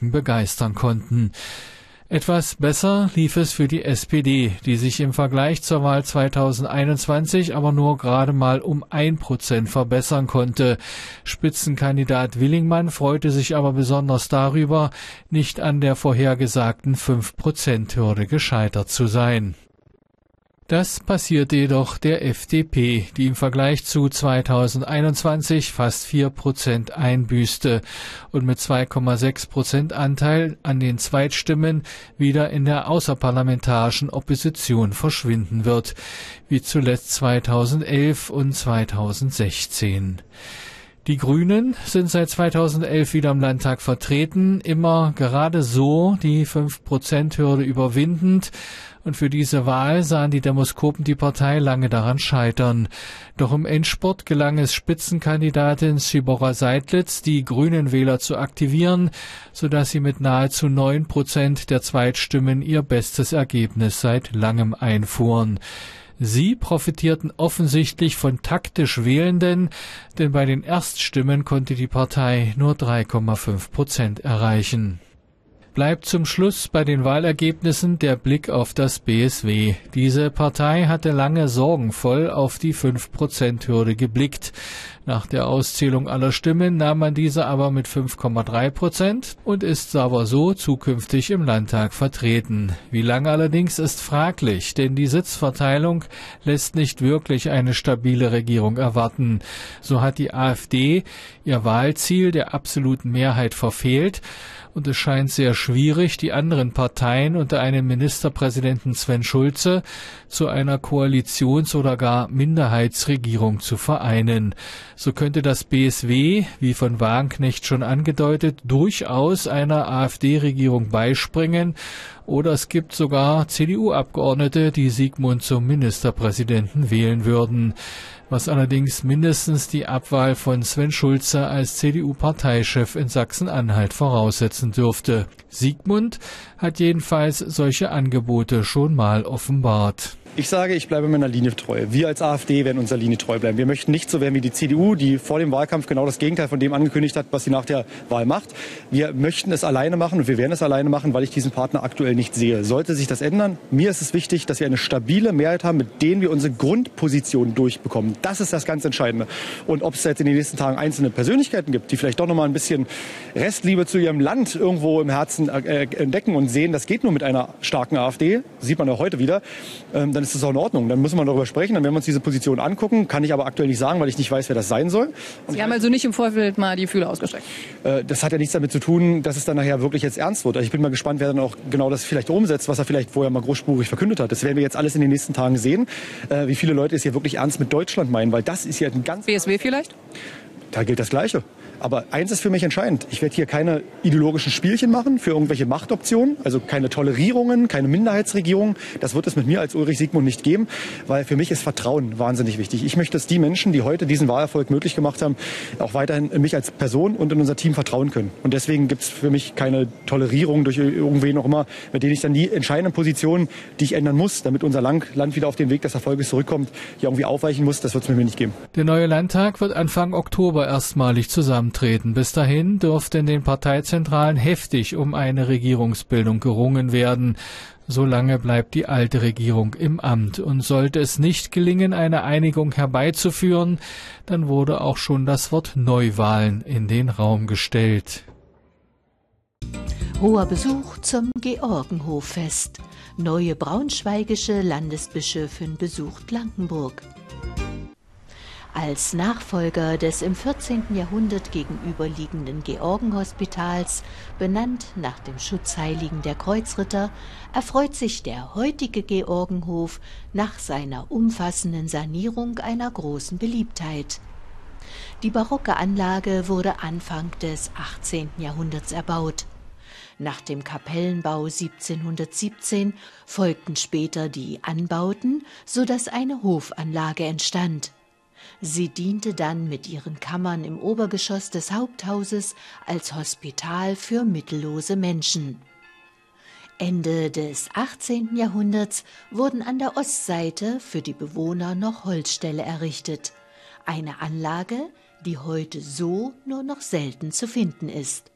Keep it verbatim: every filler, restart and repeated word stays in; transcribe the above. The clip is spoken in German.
dagegen begeistern konnten. Etwas besser lief es für die S P D, die sich im Vergleich zur Wahl zweitausendeinundzwanzig aber nur gerade mal um ein Prozent verbessern konnte. Spitzenkandidat Willingmann freute sich aber besonders darüber, nicht an der vorhergesagten fünf Prozent Hürde gescheitert zu sein. Das passierte jedoch der F D P, die im Vergleich zu zweitausendeinundzwanzig fast vier Prozent einbüßte und mit zwei Komma sechs Prozent Anteil an den Zweitstimmen wieder in der außerparlamentarischen Opposition verschwinden wird, wie zuletzt zweitausendelf und zweitausendsechzehn. Die Grünen sind seit zweitausendelf wieder im Landtag vertreten, immer gerade so die fünf Prozent Hürde überwindend. Und für diese Wahl sahen die Demoskopen die Partei lange daran scheitern. Doch im Endspurt gelang es Spitzenkandidatin Zibora Seidlitz, die grünen Wähler zu aktivieren, sodass sie mit nahezu neun Prozent der Zweitstimmen ihr bestes Ergebnis seit langem einfuhren. Sie profitierten offensichtlich von taktisch Wählenden, denn bei den Erststimmen konnte die Partei nur drei Komma fünf Prozent erreichen. Bleibt zum Schluss bei den Wahlergebnissen der Blick auf das B S W. Diese Partei hatte lange sorgenvoll auf die fünf Prozent Hürde geblickt. Nach der Auszählung aller Stimmen nahm man diese aber mit fünf Komma drei Prozent und ist aber so zukünftig im Landtag vertreten. Wie lange allerdings ist fraglich, denn die Sitzverteilung lässt nicht wirklich eine stabile Regierung erwarten. So hat die AfD ihr Wahlziel der absoluten Mehrheit verfehlt. Und es scheint sehr schwierig, die anderen Parteien unter einem Ministerpräsidenten Sven Schulze zu einer Koalitions- oder gar Minderheitsregierung zu vereinen. So könnte das B S W, wie von Wagenknecht schon angedeutet, durchaus einer AfD-Regierung beispringen. Oder es gibt sogar C D U-Abgeordnete, die Sigmund zum Ministerpräsidenten wählen würden. Was allerdings mindestens die Abwahl von Sven Schulze als C D U-Parteichef in Sachsen-Anhalt voraussetzen dürfte. Sigmund hat jedenfalls solche Angebote schon mal offenbart. Ich sage, ich bleibe meiner Linie treu. Wir als AfD werden unserer Linie treu bleiben. Wir möchten nicht so werden wie die C D U, die vor dem Wahlkampf genau das Gegenteil von dem angekündigt hat, was sie nach der Wahl macht. Wir möchten es alleine machen und wir werden es alleine machen, weil ich diesen Partner aktuell nicht sehe. Sollte sich das ändern, mir ist es wichtig, dass wir eine stabile Mehrheit haben, mit denen wir unsere Grundposition durchbekommen. Das ist das ganz Entscheidende. Und ob es jetzt in den nächsten Tagen einzelne Persönlichkeiten gibt, die vielleicht doch noch mal ein bisschen Restliebe zu ihrem Land irgendwo im Herzen äh, entdecken und sehen, das geht nur mit einer starken AfD, sieht man auch heute wieder, ähm, dann ist das auch in Ordnung. Dann müssen wir darüber sprechen, dann werden wir uns diese Position angucken. Kann ich aber aktuell nicht sagen, weil ich nicht weiß, wer das sein soll. Und Sie haben also nicht im Vorfeld mal die Fühler ausgestreckt? Äh, das hat ja nichts damit zu tun, dass es dann nachher wirklich jetzt ernst wird. Also ich bin mal gespannt, wer dann auch genau das vielleicht umsetzt, was er vielleicht vorher mal großspurig verkündet hat. Das werden wir jetzt alles in den nächsten Tagen sehen, äh, wie viele Leute es hier wirklich ernst mit Deutschland meinen, weil das ist ja ein ganz... B S W vielleicht? Da gilt das Gleiche. Aber eins ist für mich entscheidend. Ich werde hier keine ideologischen Spielchen machen für irgendwelche Machtoptionen, also keine Tolerierungen, keine Minderheitsregierung. Das wird es mit mir als Ulrich Sigmund nicht geben, weil für mich ist Vertrauen wahnsinnig wichtig. Ich möchte, dass die Menschen, die heute diesen Wahlerfolg möglich gemacht haben, auch weiterhin in mich als Person und in unser Team vertrauen können. Und deswegen gibt es für mich keine Tolerierung durch irgendwen auch immer, mit denen ich dann die entscheidenden Positionen, die ich ändern muss, damit unser Land wieder auf den Weg des Erfolges zurückkommt, hier irgendwie aufweichen muss. Das wird es mir nicht geben. Der neue Landtag wird Anfang Oktober erstmalig zusammentreten. Bis dahin dürfte in den Parteizentralen heftig um eine Regierungsbildung gerungen werden. Solange bleibt die alte Regierung im Amt. Und sollte es nicht gelingen, eine Einigung herbeizuführen, dann wurde auch schon das Wort Neuwahlen in den Raum gestellt. Hoher Besuch zum Georgenhoffest. Neue braunschweigische Landesbischöfin besucht Blankenburg. Als Nachfolger des im vierzehnten Jahrhundert gegenüberliegenden Georgenhospitals, benannt nach dem Schutzheiligen der Kreuzritter, erfreut sich der heutige Georgenhof nach seiner umfassenden Sanierung einer großen Beliebtheit. Die barocke Anlage wurde Anfang des achtzehnten Jahrhunderts erbaut. Nach dem Kapellenbau siebzehnhundertsiebzehn folgten später die Anbauten, sodass eine Hofanlage entstand. Sie diente dann mit ihren Kammern im Obergeschoss des Haupthauses als Hospital für mittellose Menschen. Ende des achtzehnten Jahrhunderts wurden an der Ostseite für die Bewohner noch Holzställe errichtet. Eine Anlage, die heute so nur noch selten zu finden ist.